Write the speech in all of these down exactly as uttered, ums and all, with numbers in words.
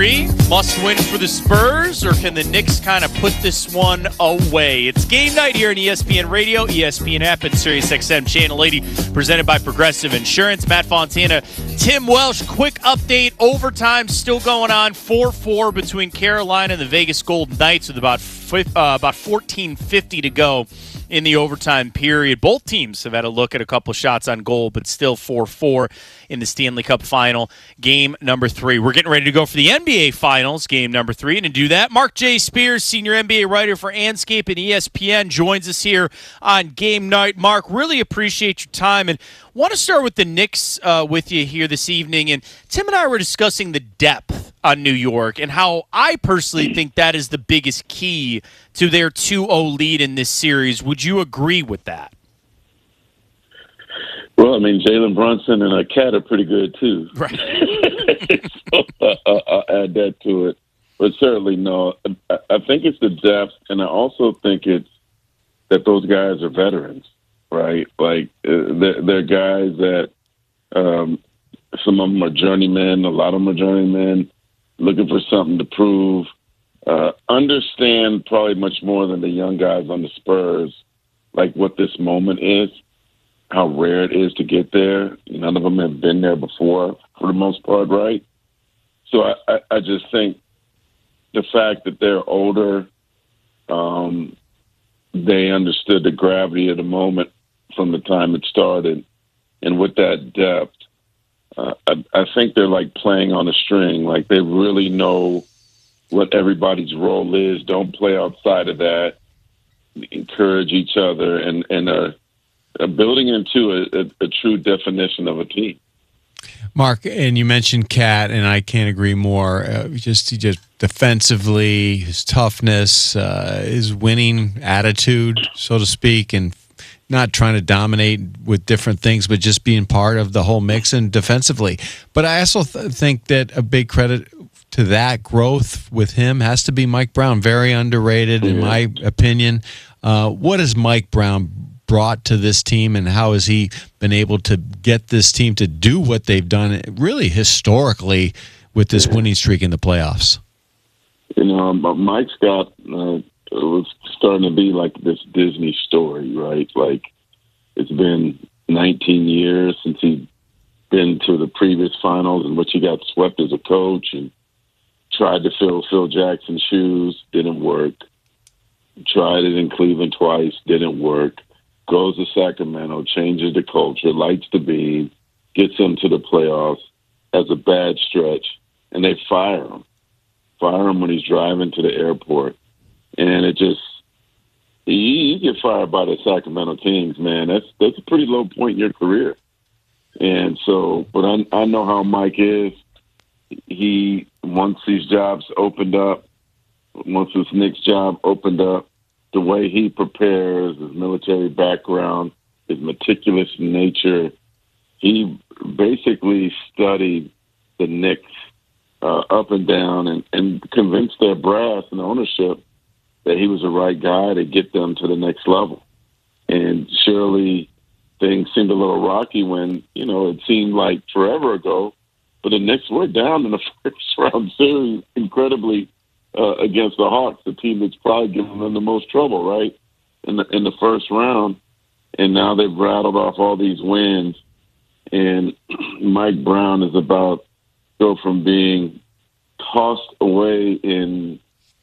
Must win for the Spurs, or can the Knicks kind of put this one away? It's game night here on E S P N Radio, E S P N app, and SiriusXM Channel eighty, presented by Progressive Insurance. Matt Fontana, Tim Welsh, quick update. Overtime still going on, four four between Carolina and the Vegas Golden Knights with about uh, about fourteen fifty to go in the overtime period. Both teams have had a look at a couple shots on goal, but still four four in the Stanley Cup Final, game number three. We're getting ready to go for the N B A Finals, game number three. And to do that, Mark J. Spears, senior N B A writer for Anscape and E S P N, joins us here on game night. Mark, really appreciate your time, and want to start with the Knicks uh, with you here this evening. And Tim and I were discussing the depth on New York and how I personally think that is the biggest key to their two oh lead in this series. Would you agree with that? Well, I mean, Jalen Brunson and a Cat are pretty good, too. Right. so, uh, I'll add that to it. But certainly, no. I, I think it's the depth, and I also think it's that those guys are veterans, right? Like, uh, they're, they're guys that um, some of them are journeymen, a lot of them are journeymen, looking for something to prove, uh, understand probably much more than the young guys on the Spurs, like what this moment is, how rare it is to get there. None of them have been there before, for the most part, right? So I, I, I just think the fact that they're older, um, they understood the gravity of the moment from the time it started. And with that depth, uh, I, I think they're like playing on a string. Like they really know what everybody's role is. Don't play outside of that. Encourage each other and, and uh, uh, building into a, a, a true definition of a team. Mark, and you mentioned Cat, and I can't agree more. Uh, just he just defensively, his toughness, uh, his winning attitude, so to speak, and not trying to dominate with different things, but just being part of the whole mix and defensively. But I also th- think that a big credit to that growth with him has to be Mike Brown. Very underrated, in my opinion. Uh, what has Mike Brown brought to this team, and how has he been able to get this team to do what they've done really historically with this winning streak in the playoffs? You know, Mike's got uh, it was starting to be like this Disney story, right? Like it's been nineteen years since he'd been to the previous finals in which he got swept as a coach and tried to fill Phil Jackson's shoes, didn't work. Tried it in Cleveland twice, didn't work. Goes to Sacramento, changes the culture, lights the beam, gets them to the playoffs, has a bad stretch, and they fire him. Fire him when he's driving to the airport. And it just, you, you get fired by the Sacramento Kings, man. That's that's a pretty low point in your career. And so, but I, I know how Mike is. He, once these jobs opened up, once this Knicks job opened up, the way he prepares, his military background, his meticulous nature, he basically studied the Knicks uh, up and down and, and convinced their brass and ownership that he was the right guy to get them to the next level. And surely things seemed a little rocky when, you know, it seemed like forever ago, but the Knicks were down in the first round series incredibly uh, against the Hawks, the team that's probably given them the most trouble, right, in the in the first round. And now they've rattled off all these wins. And Mike Brown is about to go from being tossed away in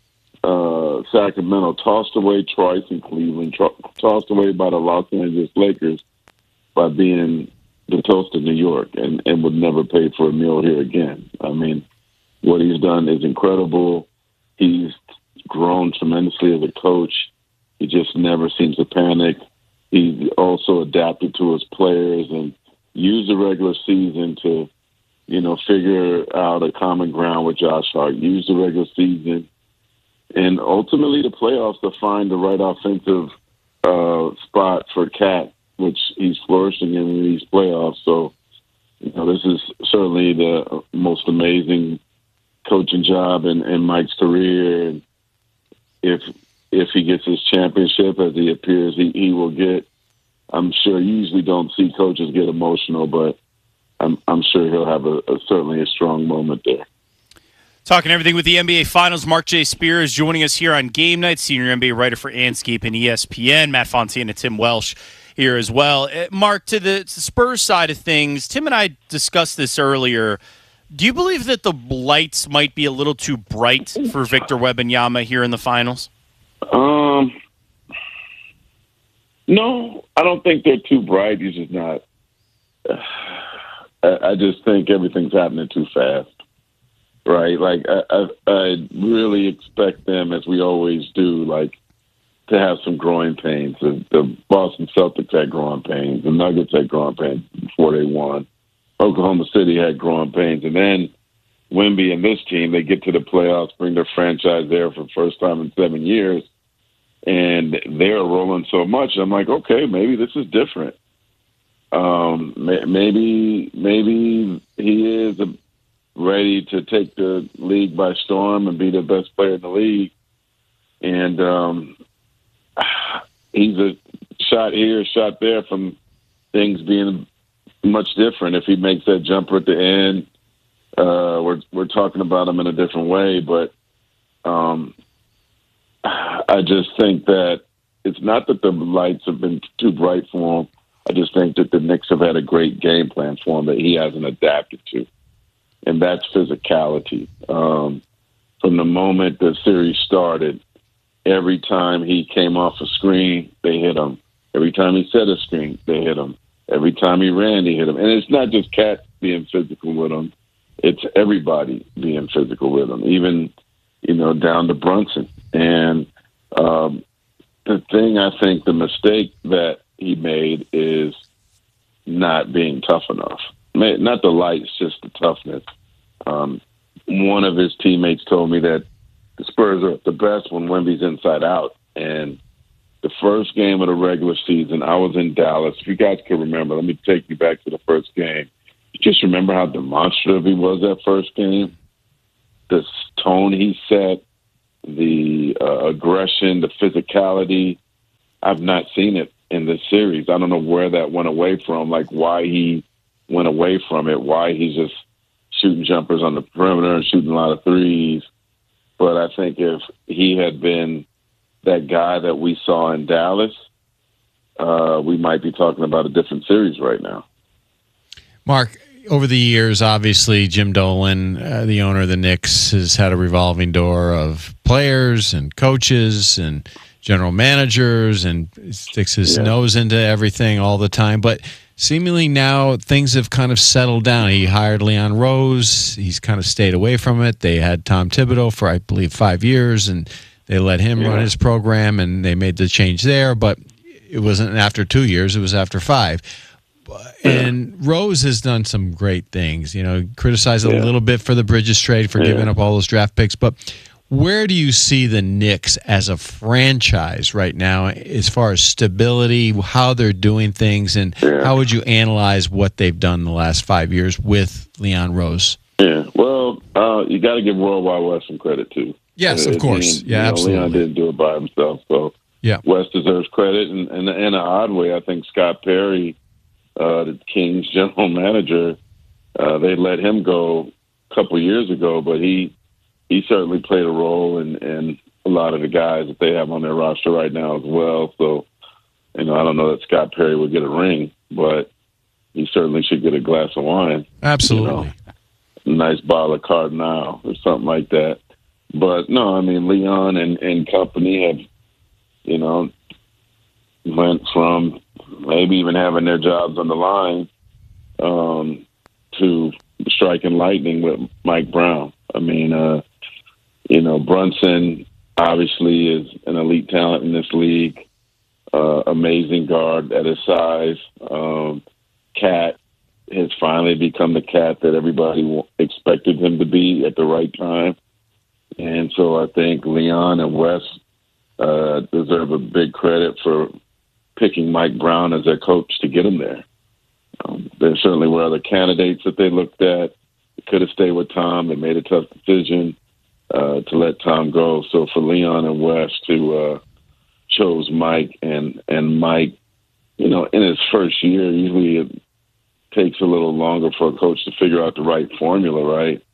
uh, Sacramento, tossed away twice in Cleveland, tro- tossed away by the Los Angeles Lakers by being the toast of New York and, and would never pay for a meal here again. I mean, what he's done is incredible. He's grown tremendously as a coach. He just never seems to panic. He's also adapted to his players and used the regular season to, you know, figure out a common ground with Josh Hart. Use the regular season and ultimately the playoffs to find the right offensive uh, spot for Cat, which he's flourishing in these playoffs. So, you know, this is certainly the most amazing coaching job in, in Mike's career. And if if he gets his championship, as he appears he, he will get, I'm sure you usually don't see coaches get emotional, but I'm I'm sure he'll have a, a certainly a strong moment there. Talking everything with the N B A Finals, Mark J. Spears joining us here on Game Night, senior N B A writer for Anscape and E S P N. Matt Fontaine and Tim Welsh here as well. Uh, Mark, to the, to the Spurs side of things, Tim and I discussed this earlier. Do you believe that the lights might be a little too bright for Victor Wembanyama here in the Finals? Um, no, I don't think they're too bright. He's just not. Uh, I, I just think everything's happening too fast. Right, like I, I, I really expect them, as we always do, like to have some growing pains. The, the Boston Celtics had growing pains. The Nuggets had growing pains before they won. Oklahoma City had growing pains, and then Wemby and this team, they get to the playoffs, bring their franchise there for the first time in seven years, and they're rolling so much. I'm like, okay, maybe this is different. Um, maybe, maybe he is a ready to take the league by storm and be the best player in the league. And um, he's a shot here, shot there from things being much different. If he makes that jumper at the end, uh, we're we're talking about him in a different way. But um, I just think that it's not that the lights have been too bright for him. I just think that the Knicks have had a great game plan for him that he hasn't adapted to. And that's physicality. Um, from the moment the series started, every time he came off a screen, they hit him. Every time he set a screen, they hit him. Every time he ran, they hit him. And it's not just Cat being physical with him. It's everybody being physical with him, even, you know, down to Brunson. And um, the thing, I think, the mistake that he made is not being tough enough. Not the lights, just the toughness. Um, one of his teammates told me that the Spurs are the best when Wemby's inside out. And the first game of the regular season, I was in Dallas. If you guys can remember, let me take you back to the first game. You just remember how demonstrative he was that first game? The tone he set, the uh, aggression, the physicality. I've not seen it in this series. I don't know where that went away from, like why he went away from it, why he's just shooting jumpers on the perimeter and shooting a lot of threes. But I think if he had been that guy that we saw in Dallas, uh, we might be talking about a different series right now. Mark, over the years, obviously, Jim Dolan, uh, the owner of the Knicks, has had a revolving door of players and coaches and general managers, and sticks his yeah. nose into everything all the time. But seemingly now things have kind of settled down. He hired Leon Rose. He's kind of stayed away from it. They had Tom Thibodeau for, I believe, five years, and they let him yeah. run his program, and they made the change there. But it wasn't after two years. It was after five. And Rose has done some great things. You know, criticized yeah. a little bit for the Bridges trade, for yeah. giving up all those draft picks. But where do you see the Knicks as a franchise right now as far as stability, how they're doing things, and yeah. how would you analyze what they've done the last five years with Leon Rose? Yeah, well, uh, you got to give World Wide Wes some credit, too. Yes, uh, of course. Leon, yeah, you know, absolutely. Leon didn't do it by himself, so yeah. Wes deserves credit. And, and in an odd way, I think Scott Perry, uh, the Kings general manager, uh, they let him go a couple years ago, but he he certainly played a role in, in a lot of the guys that they have on their roster right now as well. So, you know, I don't know that Scott Perry would get a ring, but he certainly should get a glass of wine. Absolutely. You know, a nice bottle of Cardinal or something like that. But, no, I mean, Leon and, and company have, you know, went from maybe even having their jobs on the line um, to striking lightning with Mike Brown. I mean, uh, you know, Brunson obviously is an elite talent in this league, uh, amazing guard at his size. Um, Cat has finally become the Cat that everybody expected him to be at the right time. And so I think Leon and Wes uh, deserve a big credit for picking Mike Brown as their coach to get him there. Um, there certainly were other candidates that they looked at. They could have stayed with Tom. They made a tough decision uh, to let Tom go. So for Leon and Wes to uh, chose Mike, and, and Mike, you know, in his first year, usually it takes a little longer for a coach to figure out the right formula, right?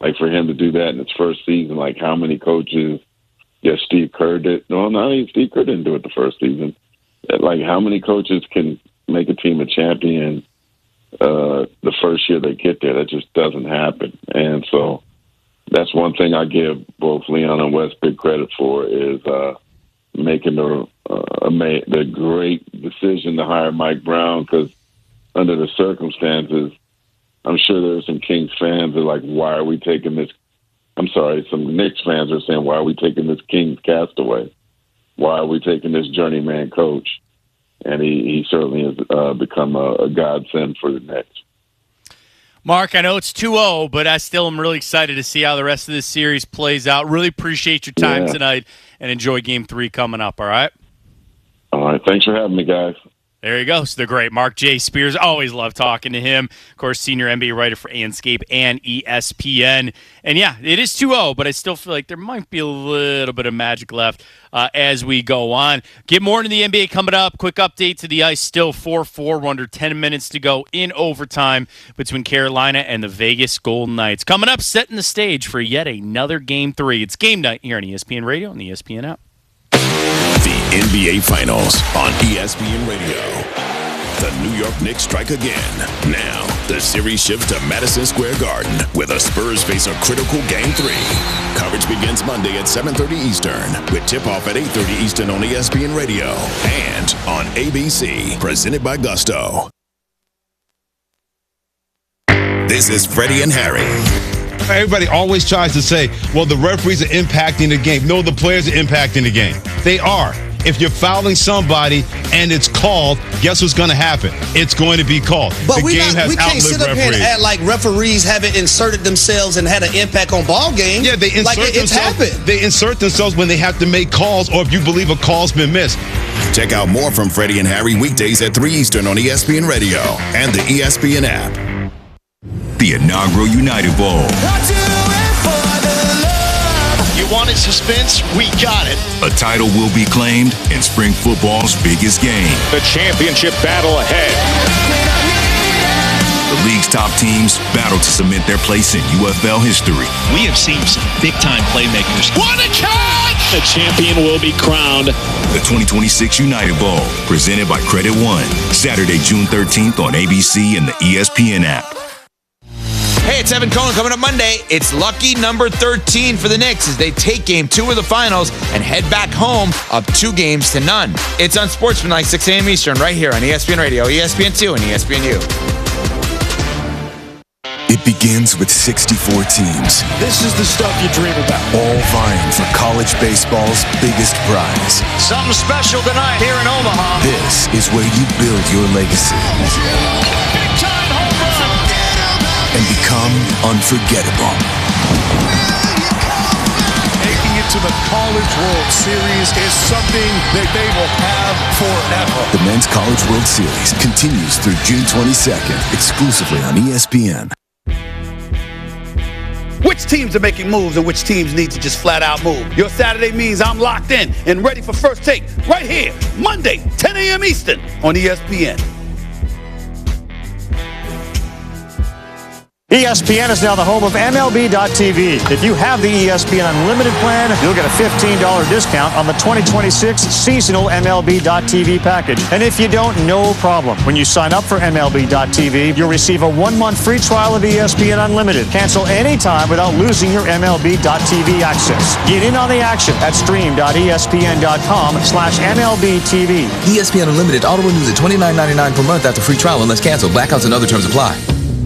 like for him to do that in his first season, like how many coaches, yes, Steve Kerr did. No, not even Steve Kerr didn't do it the first season. Like how many coaches can make a team a champion uh, the first year they get there? That just doesn't happen. And so that's one thing I give both Leon and Wes big credit for is uh, making the, uh, the great decision to hire Mike Brown, because under the circumstances, I'm sure there are some Kings fans that are like, why are we taking this? I'm sorry, some Knicks fans are saying, why are we taking this Kings castaway? Why are we taking this journeyman coach? And he, he certainly has uh, become a, a godsend for the Knicks. Mark, I know it's two oh, but I still am really excited to see how the rest of this series plays out. Really appreciate your time yeah. tonight, and enjoy Game three coming up, all right? All right. Thanks for having me, guys. There you go. So the great Mark J. Spears. Always love talking to him. Of course, senior N B A writer for Anscape and E S P N. And yeah, it is two oh, but I still feel like there might be a little bit of magic left uh, as we go on. Get more into the N B A coming up. Quick update to the ice. Still four four. We're under ten minutes to go in overtime between Carolina and the Vegas Golden Knights. Coming up, setting the stage for yet another Game three. It's Game Night here on E S P N Radio and the E S P N app. The N B A Finals on E S P N Radio. The New York Knicks strike again. Now, the series shifts to Madison Square Garden, where the Spurs face a critical Game three. Coverage begins Monday at seven thirty Eastern, with tip-off at eight thirty Eastern on E S P N Radio and on A B C, presented by Gusto. This is Freddie and Harry. Everybody always tries to say, well, the referees are impacting the game. No, the players are impacting the game. They are. If you're fouling somebody and it's called, guess what's going to happen? It's going to be called. But the we, game not, has we can't sit up referees. here and act like referees haven't inserted themselves and had an impact on ball games. Yeah, they insert like it, it's themselves. happened. They insert themselves when they have to make calls, or if you believe a call's been missed. Check out more from Freddie and Harry weekdays at three Eastern on E S P N Radio and the E S P N app. The inaugural United Bowl. You wanted suspense? We got it. A title will be claimed in spring football's biggest game. The championship battle ahead. The league's top teams battle to cement their place in U F L history. We have seen some big-time playmakers. What a catch! The champion will be crowned. The twenty twenty-six United Bowl, presented by Credit One. Saturday, June thirteenth on A B C and the E S P N app. Hey, it's Evan Cohen. Coming up Monday, it's lucky number thirteen for the Knicks as they take game two of the finals and head back home up two games to none. It's on Sportsmanlike, six a.m. Eastern, right here on E S P N Radio, E S P N two, and E S P N U. It begins with sixty-four teams. This is the stuff you dream about. All vying for college baseball's biggest prize. Something special tonight here in Omaha. This is where you build your legacy. Big time home run. And become unforgettable. Making it to the College World Series is something that they will have forever. The Men's College World Series continues through June twenty-second, exclusively on E S P N. Which teams are making moves and which teams need to just flat out move? Your Saturday means I'm locked in and ready for First Take right here, Monday, ten a.m. Eastern on E S P N. E S P N is now the home of M L B dot T V. If you have the E S P N Unlimited plan, you'll get a fifteen dollars discount on the twenty twenty-six seasonal M L B dot T V package. And if you don't, no problem. When you sign up for M L B dot T V, you'll receive a one-month free trial of E S P N Unlimited. Cancel anytime without losing your M L B dot T V access. Get in on the action at stream dot E S P N dot com slash M L B T V. E S P N Unlimited auto renews at twenty-nine ninety-nine per month after free trial unless canceled. Blackouts and other terms apply.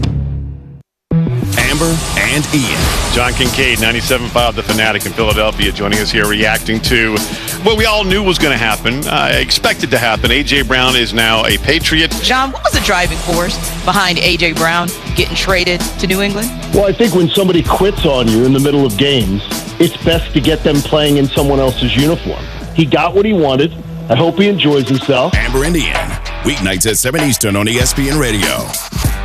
Amber and Ian. John Kincaid, ninety-seven point five The Fanatic in Philadelphia, joining us here reacting to what we all knew was going to happen, uh, expected to happen. A J. Brown is now a Patriot. John, what was the driving force behind A J. Brown getting traded to New England? Well, I think when somebody quits on you in the middle of games, it's best to get them playing in someone else's uniform. He got what he wanted. I hope he enjoys himself. Amber and Ian, weeknights at seven Eastern on E S P N Radio.